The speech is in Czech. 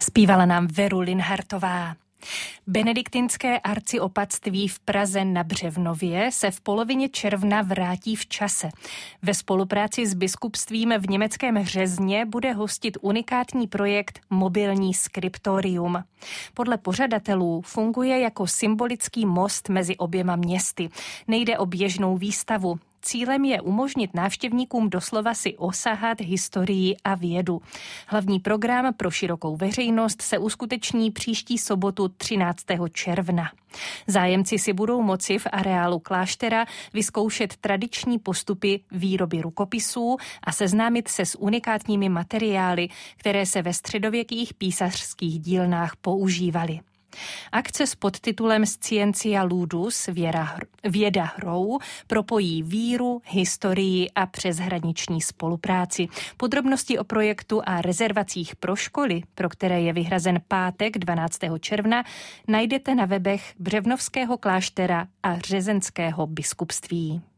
Zpívala nám Veru Linhartová. Benediktinské arciopatství v Praze na Břevnově se v polovině června vrátí v čase. Ve spolupráci s biskupstvím v německém Řezně bude hostit unikátní projekt Mobilní skriptorium. Podle pořadatelů funguje jako symbolický most mezi oběma městy. Nejde o běžnou výstavu. Cílem je umožnit návštěvníkům doslova si osahat historii a vědu. Hlavní program pro širokou veřejnost se uskuteční příští sobotu 13. června. Zájemci si budou moci v areálu kláštera vyzkoušet tradiční postupy výroby rukopisů a seznámit se s unikátními materiály, které se ve středověkých písařských dílnách používaly. Akce s podtitulem Scientia Ludus, věda hrou, propojí víru, historii a přeshraniční spolupráci. Podrobnosti o projektu a rezervacích pro školy, pro které je vyhrazen pátek 12. června, najdete na webech Břevnovského kláštera a Řezenského biskupství.